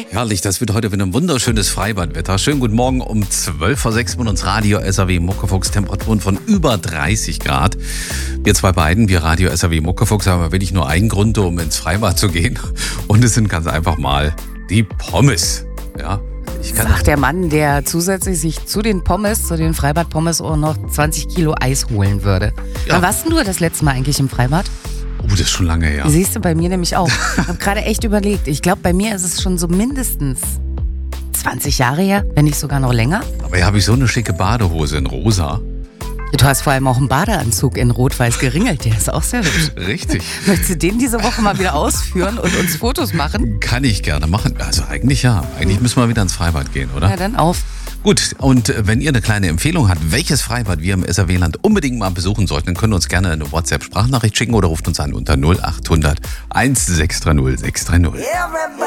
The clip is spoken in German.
Herrlich, das wird heute wieder ein wunderschönes Freibadwetter. Schönen guten Morgen um 12:06 Uhr mit uns Radio SAW Muckefuchs. Temperaturen von über 30 Grad. Wir zwei beiden, wir Radio SAW Muckefuchs, haben aber wirklich nur einen Grund, um ins Freibad zu gehen. Und es sind ganz einfach mal die Pommes. Ja. Sagt der Mann, der zusätzlich sich zu den Pommes, zu den Freibad-Pommes auch noch 20 Kilo Eis holen würde. Ja. Wann warst denn du das letzte Mal eigentlich im Freibad? Oh, das ist schon lange her. Siehst du, bei mir nämlich auch. Ich habe gerade echt überlegt. Ich glaube, bei mir ist es schon so mindestens 20 Jahre her, wenn nicht sogar noch länger. Aber hier habe ich so eine schicke Badehose in rosa. Du hast vor allem auch einen Badeanzug in rot-weiß geringelt. Der ist auch sehr hübsch. Richtig. Möchtest du den diese Woche mal wieder ausführen und uns Fotos machen? Kann ich gerne machen. Also eigentlich ja. Eigentlich müssen wir wieder ins Freibad gehen, oder? Ja, dann auf. Gut, und wenn ihr eine kleine Empfehlung habt, welches Freibad wir im SAW-Land unbedingt mal besuchen sollten, dann könnt ihr uns gerne eine WhatsApp-Sprachnachricht schicken oder ruft uns an unter 0800 1630 630.